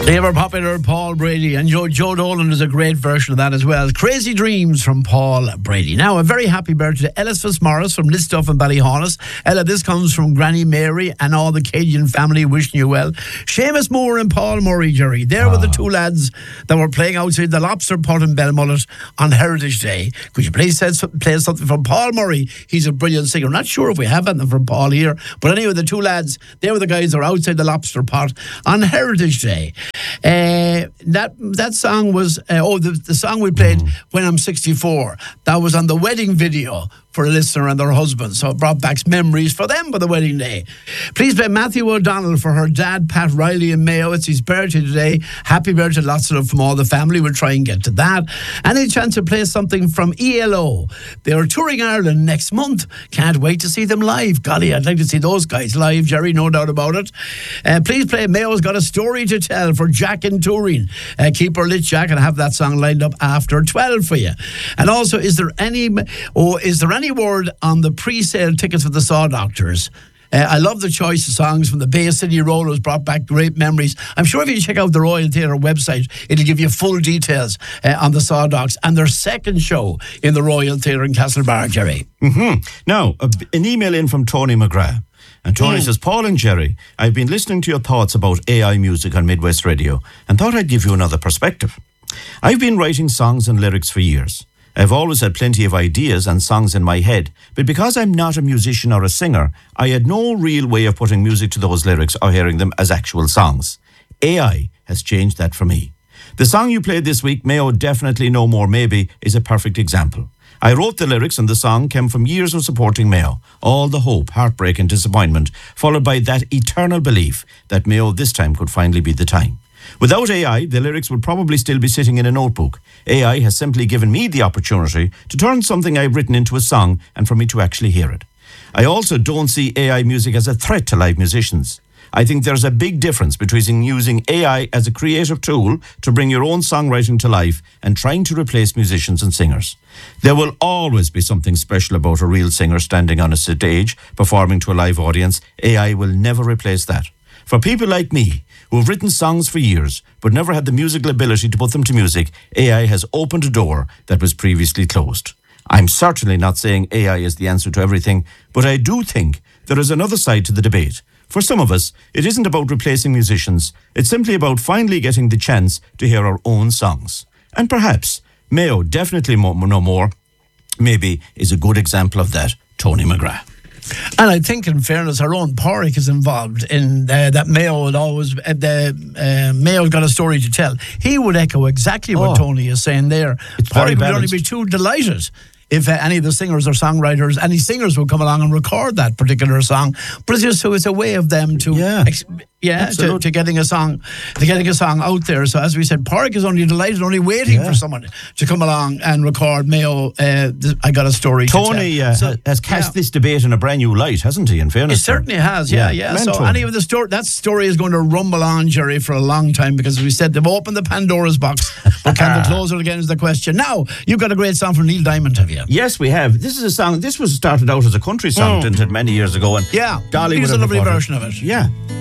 The ever popular Paul Brady, and Joe Dolan is a great version of that as well. Crazy Dreams from Paul Brady. Now, a very happy birthday to Ellis Fitzmaurice from Listuff and Ballyhaunis. Ella, this comes from Granny Mary and all the Cajun family wishing you well. Seamus Moore and Paul Murray, Jerry. There were the two lads that were playing outside the Lobster Pot in Belmullet on Heritage Day. Could you please play something from Paul Murray? He's a brilliant singer. I'm not sure if we have anything from Paul here, but anyway, the two lads, they were the guys that were outside the Lobster Pot on Heritage Day. That song was the song we played When I'm 64. That was on the wedding video for a listener and their husband, so it brought back memories for them for the wedding day. Please play Matthew O'Donnell for her dad, Pat Riley in Mayo. It's his birthday today. Happy birthday, lots of love from all the family. We'll try and get to that. Any chance to play something from ELO? They are touring Ireland next month. Can't wait to see them live. Golly, I'd like to see those guys live, Jerry, no doubt about it. Please play Mayo's Got a Story to Tell for Jack in Turin. Keep her lit, Jack, and have that song lined up after 12 for you. And also, is there any word on the pre-sale tickets for the Saw Doctors? I love the choice of songs from the Bay City Rollers, brought back great memories. I'm sure if you check out the Royal Theatre website, it'll give you full details on the Saw Dogs and their second show in the Royal Theatre in Castlebar, Jerry. Now, an email in from Tony McGrath. And Tony says, Paul and Jerry, I've been listening to your thoughts about AI music on Midwest Radio and thought I'd give you another perspective. I've been writing songs and lyrics for years. I've always had plenty of ideas and songs in my head, but because I'm not a musician or a singer, I had no real way of putting music to those lyrics or hearing them as actual songs. AI has changed that for me. The song you played this week, Mayo Definitely No More Maybe, is a perfect example. I wrote the lyrics and the song came from years of supporting Mayo. All the hope, heartbreak and disappointment, followed by that eternal belief that Mayo this time could finally be the time. Without AI, the lyrics would probably still be sitting in a notebook. AI has simply given me the opportunity to turn something I've written into a song and for me to actually hear it. I also don't see AI music as a threat to live musicians. I think there's a big difference between using AI as a creative tool to bring your own songwriting to life and trying to replace musicians and singers. There will always be something special about a real singer standing on a stage performing to a live audience. AI will never replace that. For people like me, who have written songs for years but never had the musical ability to put them to music, AI has opened a door that was previously closed. I'm certainly not saying AI is the answer to everything, but I do think there is another side to the debate. For some of us, it isn't about replacing musicians. It's simply about finally getting the chance to hear our own songs. And perhaps Mayo Definitely No More maybe is a good example of that. Tony McGrath. And I think, in fairness, our own Pádraig is involved in that. Mayo would always, Mayo's Got a Story to Tell. He would echo exactly what Tony is saying there. Pádraig would only be too delighted if any of the singers or songwriters, any singers would come along and record that particular song. But it's just so it's a way of them to to getting a song out there. So as we said, Pádraig is only delighted, only waiting for someone to come along and record Mayo. I Got a Story to Tell. Tony has cast this debate in a brand new light, hasn't he? In fairness, it certainly has. Yeah. So any of the that story is going to rumble on, Jerry, for a long time, because as we said, they've opened the Pandora's box, but can they close it again is the question. Now, you've got a great song from Neil Diamond, have you? Yes, we have. This is a song. This was started out as a country song, didn't it, many years ago? And Dolly was a lovely version of it. Yeah.